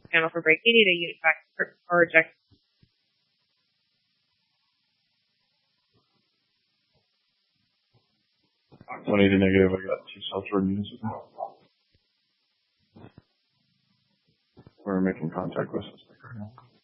panel for brake. You need a unit back or eject. 180 negative, I got 2 self-jordan units with that. We're making contact with suspect right now.